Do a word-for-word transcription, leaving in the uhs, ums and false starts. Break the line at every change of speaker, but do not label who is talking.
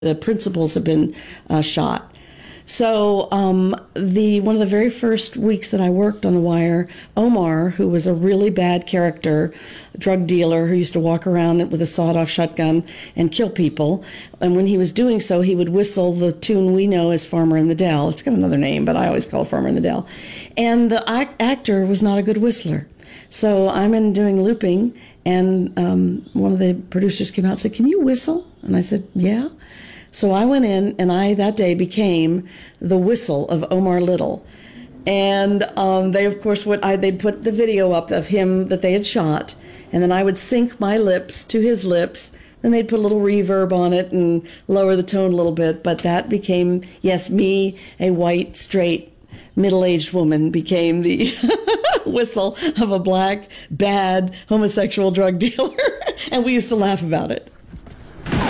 The principals have been uh, shot. So um, the one of the very first weeks that I worked on The Wire, Omar, who was a really bad character, drug dealer who used to walk around with a sawed-off shotgun and kill people, and when he was doing so, he would whistle the tune we know as Farmer in the Dell. It's got another name, but I always call it Farmer in the Dell. And the act- actor was not a good whistler. So I'm in doing looping, and um, one of the producers came out and said, "Can you whistle?" And I said, "Yeah." So I went in, and I, that day, became the whistle of Omar Little. And um, they, of course, would, I, they'd put the video up of him that they had shot, and then I would sync my lips to his lips. Then they'd put a little reverb on it and lower the tone a little bit. But that became, yes, me, a white, straight, middle-aged woman, became the whistle of a black, bad, homosexual drug dealer. And we used to laugh about it.